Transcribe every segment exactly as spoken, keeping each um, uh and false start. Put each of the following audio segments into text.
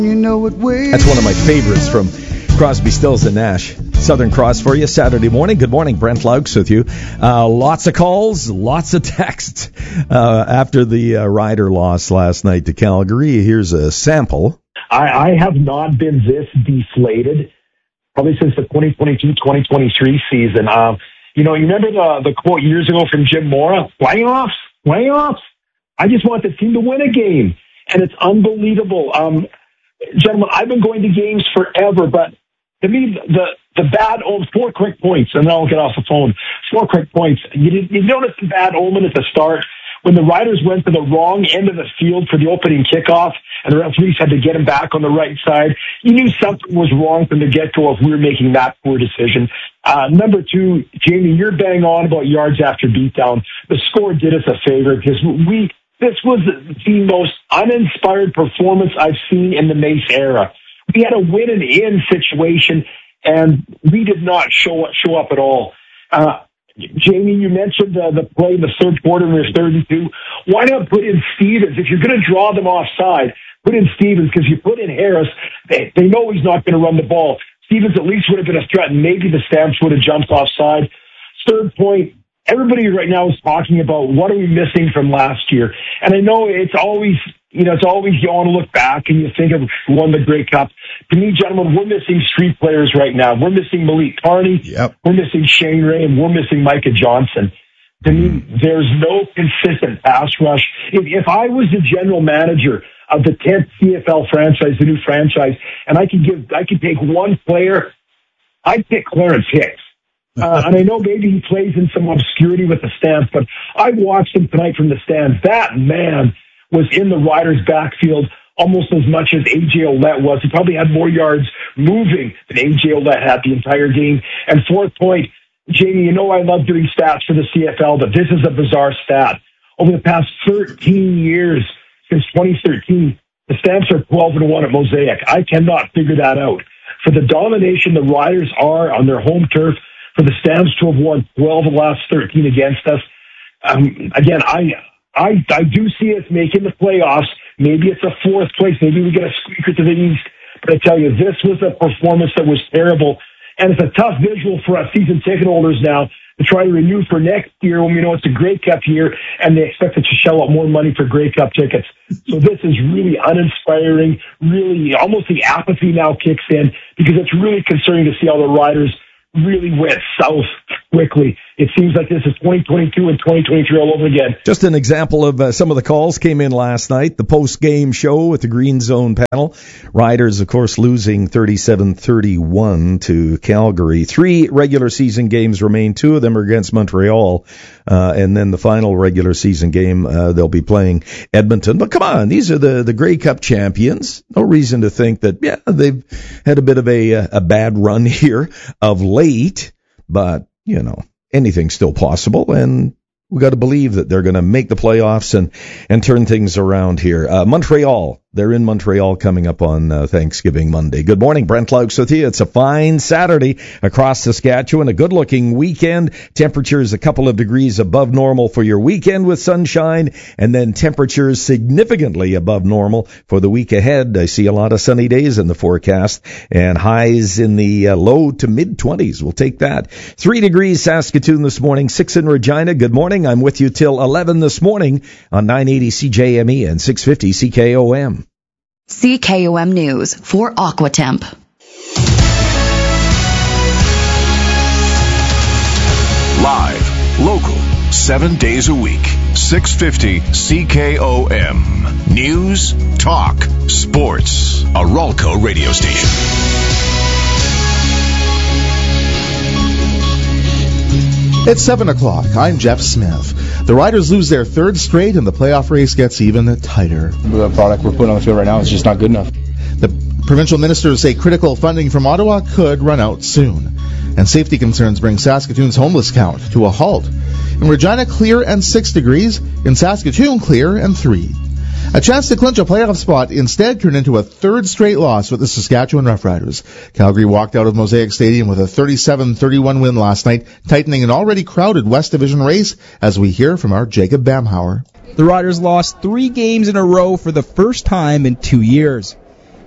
You know what way. That's one of my favorites from Crosby, Stills and Nash. Southern Cross for you Saturday morning. Good morning, Brent Laux with you. Uh, lots of calls, lots of texts uh, after the uh, Rider loss last night to Calgary. Here's a sample. I, I have not been this deflated probably since the twenty twenty-two twenty twenty-three season. Um, you know, you remember the, the quote years ago from Jim Mora? Playoffs? Playoffs? I just want the team to win a game. And it's unbelievable. Um, gentlemen, I've been going to games forever, but to me, the the bad omen, four quick points, and then I'll get off the phone. Four quick points. You, you notice the bad omen at the start when the Riders went to the wrong end of the field for the opening kickoff, and the referees had to get him back on the right side. You knew something was wrong from the get-go if we were making that poor decision. Uh, number two, Jamie, you're bang on about yards after beatdown. The score did us a favor because we this was the most uninspired performance I've seen in the Mace era. We had a win and in situation, and we did not show show up at all. Uh, Jamie, you mentioned uh, the play in the third quarter when there's thirty-two. Why not put in Stevens? If you're going to draw them offside, put in Stevens, because you put in Harris, they, they know he's not going to run the ball. Stevens at least would have been a threat, and maybe the Stamps would have jumped offside. Third point, everybody right now is talking about what are we missing from last year. And I know it's always, you know, it's always you want to look back and you think of who won the Grey Cup. To me, gentlemen, we're missing street players right now. We're missing Malik Carney. Yep. We're missing Shane Ray, and we're missing Micah Johnson. To me, there's no consistent pass rush. If, if I was the general manager of the tenth C F L franchise, the new franchise, and I could give, I could take one player, I'd pick Clarence Hicks. Uh, and I know maybe he plays in some obscurity with the Stamps, but I watched him tonight from the stands. That man was in the Riders' backfield almost as much as A J Ouellette was. He probably had more yards moving than A J Ouellette had the entire game. And fourth point, Jamie, you know I love doing stats for the C F L, but this is a bizarre stat. Over the past thirteen years, since twenty thirteen, the Stamps are twelve and one at Mosaic. I cannot figure that out. For the domination the Riders are on their home turf, for the Stamps to have won twelve of the last thirteen against us, um, again, I, I, I do see us making the playoffs. Maybe it's a fourth place. Maybe we get a squeaker to the east. But I tell you, this was a performance that was terrible. And it's a tough visual for us season ticket holders now to try to renew for next year when we know it's a Grey Cup year and they expect us to shell out more money for Grey Cup tickets. So this is really uninspiring. Really, almost the apathy now kicks in because it's really concerning to see how the Riders really went south quickly. It seems like this is twenty twenty-two and twenty twenty-three all over again. Just an example of uh, some of the calls came in last night. The post-game show with the Green Zone panel. Riders, of course, losing thirty-seven thirty-one to Calgary. Three regular season games remain. Two of them are against Montreal. Uh, and then the final regular season game, uh, they'll be playing Edmonton. But come on, these are the, the Grey Cup champions. No reason to think that, yeah, they've had a bit of a, a bad run here of late. But, you know, anything's still possible, and we got to believe that they're going to make the playoffs and, and turn things around here. Uh, Montreal, they're in Montreal coming up on uh, Thanksgiving Monday. Good morning, Brent Laux with you. It's a fine Saturday across Saskatchewan, a good-looking weekend. Temperatures a couple of degrees above normal for your weekend with sunshine, and then temperatures significantly above normal for the week ahead. I see a lot of sunny days in the forecast, and highs in the uh, low to mid-twenties. We'll take that. Three degrees Saskatoon this morning, six in Regina. Good morning. I'm with you till eleven this morning on nine eighty C J M E and six fifty C K O M. C K O M News for Aquatemp. Live, local, seven days a week. six fifty C K O M. News, talk, sports. A Ralco radio station. It's seven o'clock. I'm Jeff Smith. The Riders lose their third straight, and the playoff race gets even tighter. The product we're putting on the field right now is just not good enough. The provincial ministers say critical funding from Ottawa could run out soon. And safety concerns bring Saskatoon's homeless count to a halt. In Regina, clear and six degrees. In Saskatoon, clear and three. A chance to clinch a playoff spot instead turned into a third straight loss with the Saskatchewan Roughriders. Calgary walked out of Mosaic Stadium with a thirty-seven thirty-one win last night, tightening an already crowded West Division race, as we hear from our Jacob Bamhauer. The Riders lost three games in a row for the first time in two years.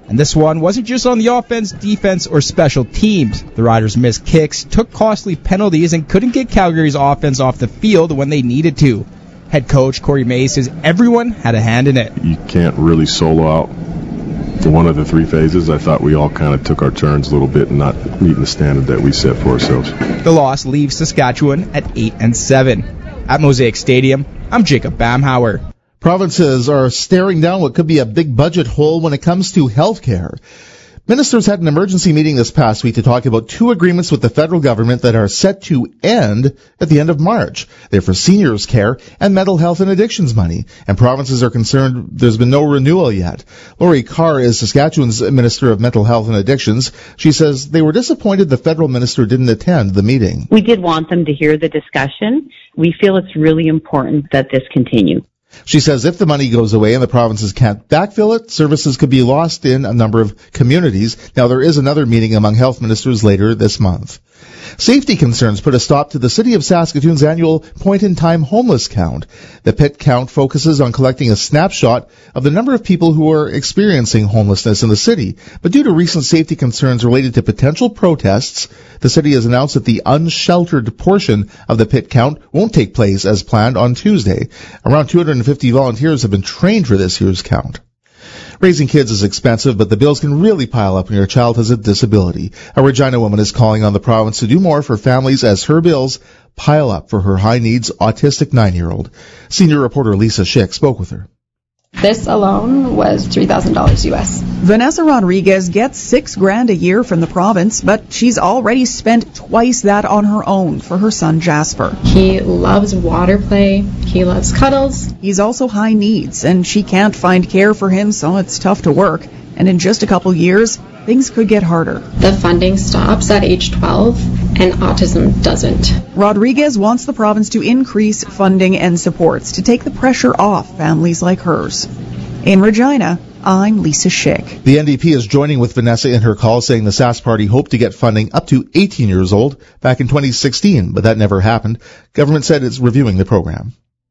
And this one wasn't just on the offense, defense, or special teams. The Riders missed kicks, took costly penalties, and couldn't get Calgary's offense off the field when they needed to. Head coach Corey May says everyone had a hand in it. You can't really solo out for one of the three phases. I thought we all kind of took our turns a little bit and not meeting the standard that we set for ourselves. The loss leaves Saskatchewan at eight and seven. At Mosaic Stadium, I'm Jacob Bamhauer. Provinces are staring down what could be a big budget hole when it comes to health care. Ministers had an emergency meeting this past week to talk about two agreements with the federal government that are set to end at the end of March. They're for seniors' care and mental health and addictions money. And provinces are concerned there's been no renewal yet. Laurie Carr is Saskatchewan's Minister of Mental Health and Addictions. She says they were disappointed the federal minister didn't attend the meeting. We did want them to hear the discussion. We feel it's really important that this continue. She says if the money goes away and the provinces can't backfill it, services could be lost in a number of communities. Now, there is another meeting among health ministers later this month. Safety concerns put a stop to the City of Saskatoon's annual point-in-time homeless count. The pit count focuses on collecting a snapshot of the number of people who are experiencing homelessness in the city. But due to recent safety concerns related to potential protests, the city has announced that the unsheltered portion of the pit count won't take place as planned on Tuesday. Around two hundred fifty volunteers have been trained for this year's count. Raising kids is expensive, but the bills can really pile up when your child has a disability. A Regina woman is calling on the province to do more for families as her bills pile up for her high-needs autistic nine-year-old. Senior reporter Lisa Schick spoke with her. This alone was three thousand dollars U S. Vanessa Rodriguez gets six grand a year from the province, but she's already spent twice that on her own for her son Jasper. He loves water play. He loves cuddles. He's also high needs, and she can't find care for him, so it's tough to work. And in just a couple years, things could get harder. The funding stops at age twelve, and autism doesn't. Rodriguez wants the province to increase funding and supports to take the pressure off families like hers. In Regina, I'm Lisa Schick. The N D P is joining with Vanessa in her call, saying the Sask Party hoped to get funding up to eighteen years old back in twenty sixteen, but that never happened. Government said it's reviewing the program.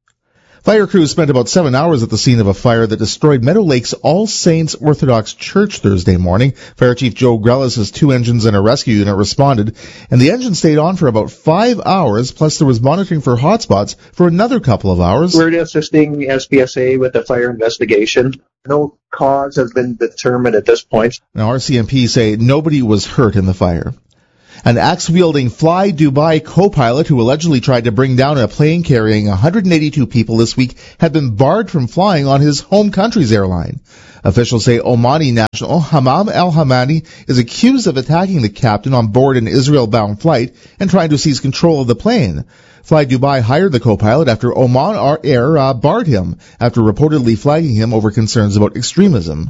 Fire crews spent about seven hours at the scene of a fire that destroyed Meadow Lake's All Saints Orthodox Church Thursday morning. Fire Chief Joe Grella says two engines and a rescue unit responded, and the engine stayed on for about five hours, plus there was monitoring for hotspots for another couple of hours. We're assisting S P S A with the fire investigation. No cause has been determined at this point. Now, R C M P say nobody was hurt in the fire. An axe-wielding Fly Dubai co-pilot who allegedly tried to bring down a plane carrying one hundred eighty-two people this week had been barred from flying on his home country's airline. Officials say Omani national Hamam al-Hamani is accused of attacking the captain on board an Israel-bound flight and trying to seize control of the plane. Fly Dubai hired the co-pilot after Oman Air uh, barred him after reportedly flagging him over concerns about extremism.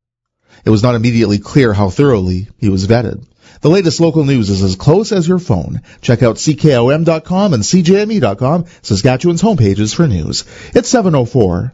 It was not immediately clear how thoroughly he was vetted. The latest local news is as close as your phone. Check out C K O M dot com and C J M E dot com, Saskatchewan's homepages for news. It's seven oh four.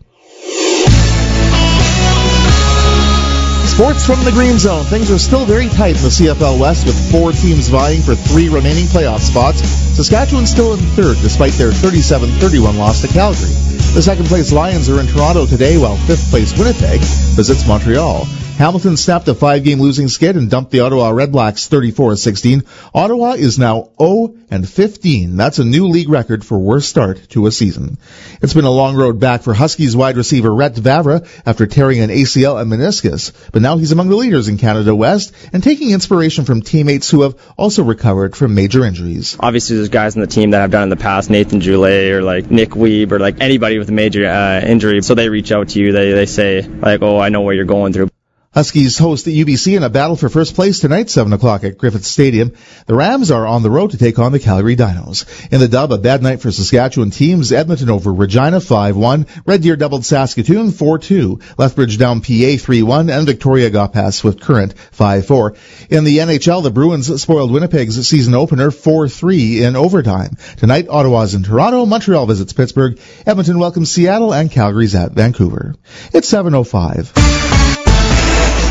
Sports from the Green Zone. Things are still very tight in the C F L West with four teams vying for three remaining playoff spots. Saskatchewan's still in third despite their thirty-seven thirty-one loss to Calgary. The second-place Lions are in Toronto today, while fifth-place Winnipeg visits Montreal. Hamilton snapped a five-game losing skid and dumped the Ottawa Redblacks thirty-four sixteen. Ottawa is now oh and fifteen. That's a new league record for worst start to a season. It's been a long road back for Huskies wide receiver Rhett Vavra after tearing an A C L and meniscus, but now he's among the leaders in Canada West and taking inspiration from teammates who have also recovered from major injuries. Obviously, there's guys on the team that have done in the past, Nathan Joulet or like Nick Weeb or like anybody with a major uh, injury, so they reach out to you. They they say like, oh, I know what you're going through. Huskies host the U B C in a battle for first place tonight, seven o'clock at Griffith Stadium. The Rams are on the road to take on the Calgary Dinos. In the dub, a bad night for Saskatchewan teams. Edmonton over Regina five one. Red Deer doubled Saskatoon four two. Lethbridge down P A three one. And Victoria got past Swift Current five four. In the N H L, the Bruins spoiled Winnipeg's season opener four three in overtime. Tonight, Ottawa's in Toronto. Montreal visits Pittsburgh. Edmonton welcomes Seattle. And Calgary's at Vancouver. It's seven oh five.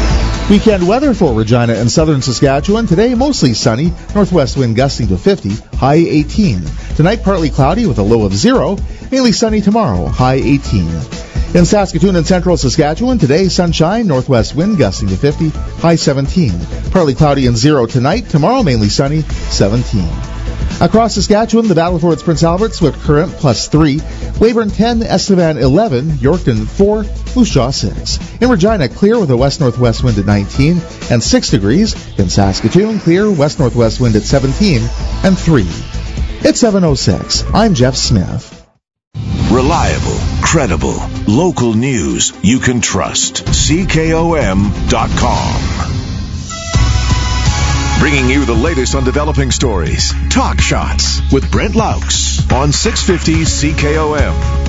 Weekend weather for Regina and southern Saskatchewan. Today, mostly sunny. Northwest wind gusting to fifty. High eighteen. Tonight, partly cloudy with a low of zero. Mainly sunny tomorrow. High eighteen. In Saskatoon and central Saskatchewan, today, sunshine. Northwest wind gusting to fifty. High seventeen. Partly cloudy and zero tonight. Tomorrow, mainly sunny. seventeen. Across Saskatchewan, the Battlefords Prince Albert, Swift Current plus three, Weyburn ten, Estevan eleven, Yorkton four, Moose Jaw six. In Regina, clear with a west-northwest wind at nineteen and six degrees. In Saskatoon, clear, west-northwest wind at seventeen and three. It's seven oh six. I'm Jeff Smith. Reliable, credible, local news you can trust. C K O M dot com. Bringing you the latest on developing stories. Talk Shots with Brent Laux on six fifty C K O M.